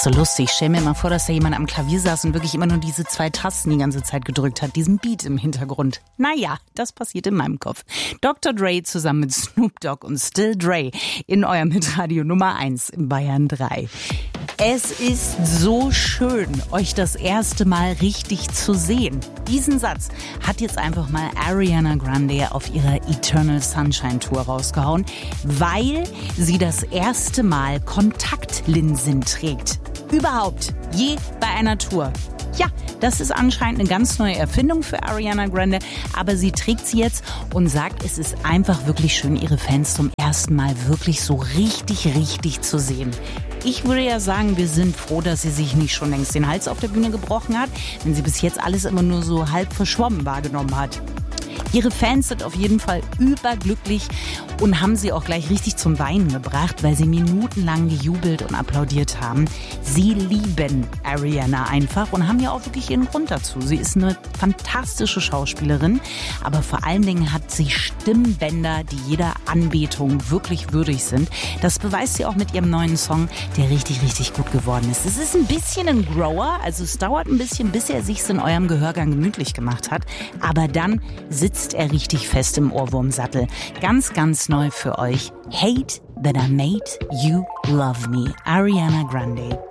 so lustig. Stell mir mal vor, dass da jemand am Klavier saß und wirklich immer nur diese 2 Tasten die ganze Zeit gedrückt hat. Diesen Beat im Hintergrund. Naja, das passiert in meinem Kopf. Dr. Dre zusammen mit Snoop Dogg und Still Dre in eurem Hitradio Nummer 1 in Bayern 3. Es ist so schön, euch das erste Mal richtig zu sehen. Diesen Satz hat jetzt einfach mal Ariana Grande auf ihrer Eternal Sunshine Tour rausgehauen, weil sie das erste Mal Kontaktlinsen trägt. Überhaupt, je bei einer Tour. Ja, das ist anscheinend eine ganz neue Erfindung für Ariana Grande, aber sie trägt sie jetzt und sagt, es ist einfach wirklich schön, ihre Fans zum ersten Mal wirklich so richtig zu sehen. Ich würde ja sagen, wir sind froh, dass sie sich nicht schon längst den Hals auf der Bühne gebrochen hat, wenn sie bis jetzt alles immer nur so halb verschwommen wahrgenommen hat. Ihre Fans sind auf jeden Fall überglücklich und haben sie auch gleich richtig zum Weinen gebracht, weil sie minutenlang gejubelt und applaudiert haben. Sie lieben Ariana einfach und haben ja auch wirklich ihren Grund dazu. Sie ist eine fantastische Schauspielerin, aber vor allen Dingen hat sie Stimmbänder, die jeder Anbetung wirklich würdig sind. Das beweist sie auch mit ihrem neuen Song, der richtig gut geworden ist. Es ist ein bisschen ein Grower, also es dauert ein bisschen, bis er sich's in eurem Gehörgang gemütlich gemacht hat, aber dann sitzt er richtig fest im Ohrwurmsattel. Ganz neu für euch. Hate That I Made You Love Me. Ariana Grande.